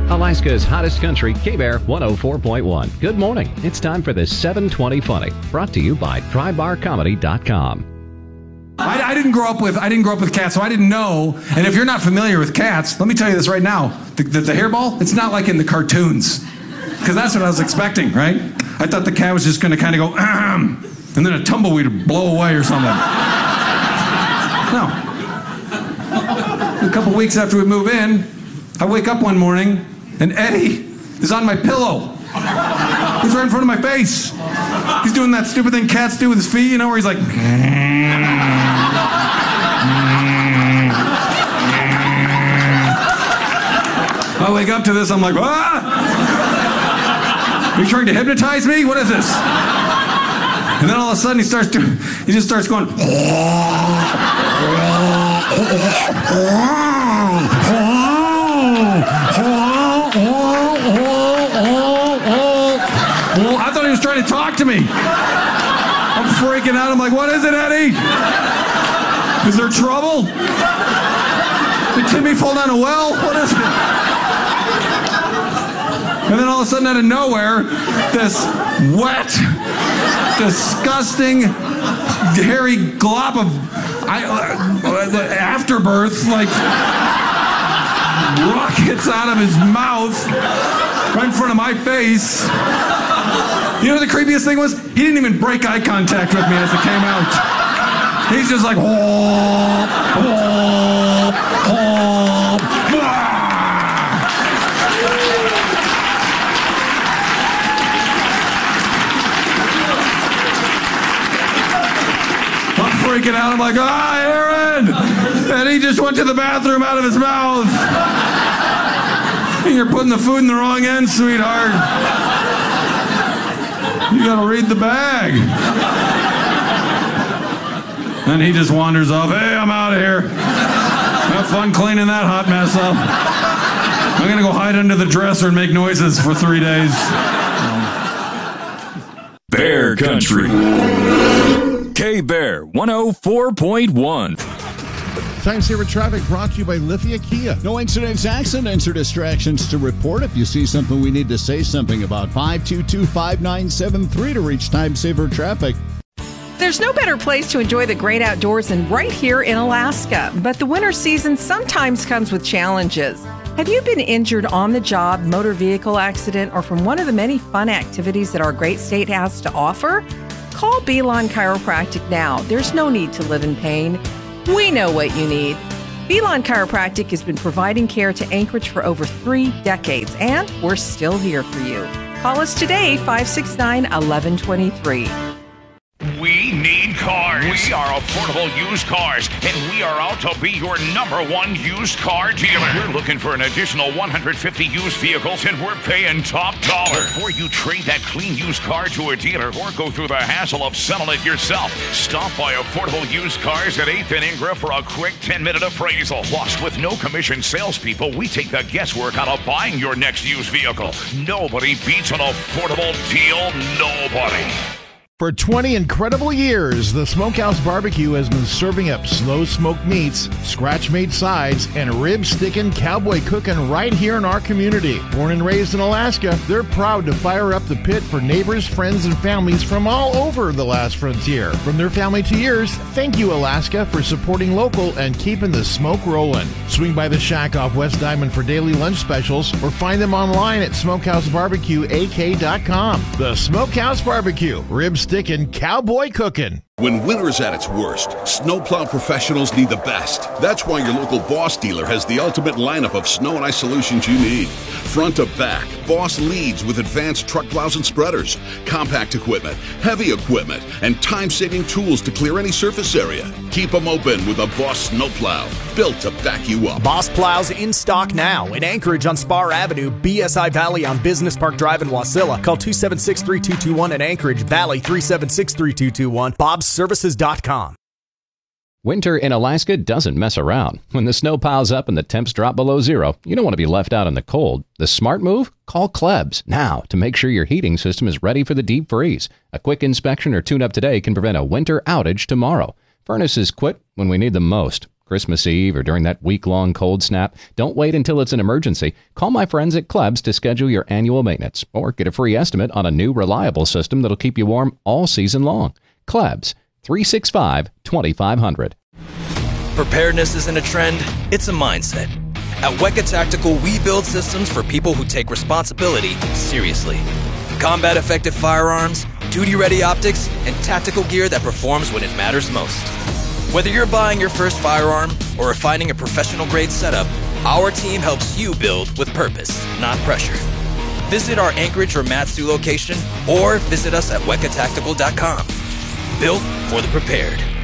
Alaska's hottest country, K-Bear 104.1. Good morning. It's time for the 720 Funny, brought to you by TryBarComedy.com. I didn't grow up with cats, so I didn't know. And if you're not familiar with cats, let me tell you this right now. The hairball, it's not like in the cartoons. Because that's what I was expecting, right? I thought the cat was just going to kind of go, ahem, and then a tumbleweed would blow away or something. No. A couple weeks after we move in, I wake up one morning, and Eddie is on my pillow. He's right in front of my face. He's doing that stupid thing cats do with his feet, where he's like... I wake up to this, I'm like, ah! Are you trying to hypnotize me? What is this? And then all of a sudden he just starts going, I thought he was trying to talk to me. I'm freaking out. I'm like, what is it, Eddie? Is there trouble? Did Timmy fall down a well? What is it? And then all of a sudden, out of nowhere, this wet, disgusting, hairy glop of afterbirth, rockets out of his mouth right in front of my face. You know what the creepiest thing was? He didn't even break eye contact with me as it came out. He's just like, I'm freaking out. I'm like, Aaron! And he just went to the bathroom out of his mouth. And you're putting the food in the wrong end, sweetheart. You gotta read the bag. Then he just wanders off. Hey, I'm out of here. Have fun cleaning that hot mess up. I'm gonna go hide under the dresser and make noises for 3 days. Bear Country. K-Bear 104.1. Time saver traffic brought to you by Lithia Kia. No incidents, accidents, or distractions to report. If you see something we need to say something about, 522-5973 to reach time saver traffic. There's no better place to enjoy the great outdoors than right here in Alaska. But the winter season sometimes comes with challenges. Have you been injured on the job, motor vehicle accident, or from one of the many fun activities that our great state has to offer? Call Belon Chiropractic now. There's no need to live in pain. We know what you need. Belon Chiropractic has been providing care to Anchorage for over 3 decades, and we're still here for you. Call us today, 569-1123. We need cars. We are Affordable Used Cars, and we are out to be your #1 used car dealer. We're looking for an additional 150 used vehicles, and we're paying top dollar. Before you trade that clean used car to a dealer or go through the hassle of selling it yourself, stop by Affordable Used Cars at 8th and Ingra for a quick 10-minute appraisal. Plus, with no commission salespeople, we take the guesswork out of buying your next used vehicle. Nobody beats an affordable deal. Nobody. For 20 incredible years, the Smokehouse Barbecue has been serving up slow smoked meats, scratch-made sides, and rib-sticking cowboy cooking right here in our community. Born and raised in Alaska, they're proud to fire up the pit for neighbors, friends, and families from all over the last frontier. From their family to yours, thank you, Alaska, for supporting local and keeping the smoke rolling. Swing by the shack off West Diamond for daily lunch specials, or find them online at smokehousebarbecueak.com. The Smokehouse Barbecue, rib-sticking cowboy cooking. When winter's at its worst, snowplow professionals need the best. That's why your local Boss dealer has the ultimate lineup of snow and ice solutions you need. Front to back, Boss leads with advanced truck plows and spreaders, compact equipment, heavy equipment, and time-saving tools to clear any surface area. Keep them open with a Boss snowplow, built to back you up. Boss plows in stock now in Anchorage on Spar Avenue, BSI Valley on Business Park Drive in Wasilla. Call 276-3221 in Anchorage, Valley 376-3221. bobsservices.com. Winter in Alaska doesn't mess around. When the snow piles up and the temps drop below zero, you don't want to be left out in the cold. The smart move? Call Klebs now to make sure your heating system is ready for the deep freeze. A quick inspection or tune-up today can prevent a winter outage tomorrow. Furnaces quit when we need them most. Christmas Eve, or during that week-long cold snap, don't wait until it's an emergency. Call my friends at Klebs to schedule your annual maintenance or get a free estimate on a new reliable system that'll keep you warm all season long. Klebs, 365-2500. Preparedness isn't a trend, it's a mindset. At Weka Tactical, we build systems for people who take responsibility seriously. Combat effective firearms, duty-ready optics, and tactical gear that performs when it matters most. Whether you're buying your first firearm or refining a professional-grade setup, our team helps you build with purpose, not pressure. Visit our Anchorage or Matsu location or visit us at WekaTactical.com. Built for the prepared.